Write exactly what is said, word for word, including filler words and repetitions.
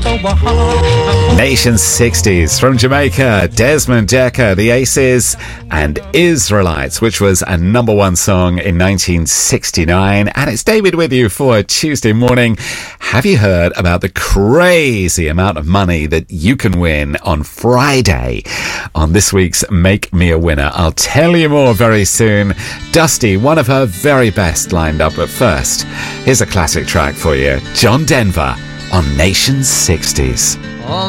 Nation sixties from Jamaica, Desmond Dekker, The Aces, and Israelites, which was a number one song in nineteen sixty-nine. And it's David with you for Tuesday morning. Have you heard about the crazy amount of money that you can win on Friday on this week's Make Me a Winner? I'll tell you more very soon. Dusty, one of her very best lined up, but first, here's a classic track for you. John Denver on Nation sixties.